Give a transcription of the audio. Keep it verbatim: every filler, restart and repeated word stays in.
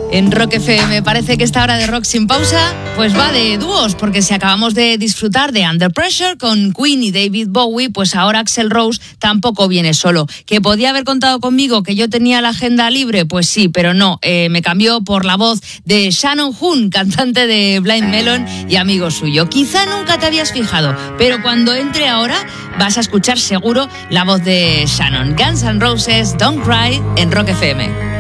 En Rock F M parece que esta hora de rock sin pausa pues va de dúos, porque si acabamos de disfrutar de Under Pressure con Queen y David Bowie, pues ahora Axl Rose tampoco viene solo. ¿Que podía haber contado conmigo, que yo tenía la agenda libre? Pues sí, pero no, eh, me cambió por la voz de Shannon Hoon, cantante de Blind Melon y amigo suyo. Quizá nunca te habías fijado, pero cuando entre ahora vas a escuchar seguro la voz de Shannon. Guns N' Roses, Don't Cry, en Rock F M.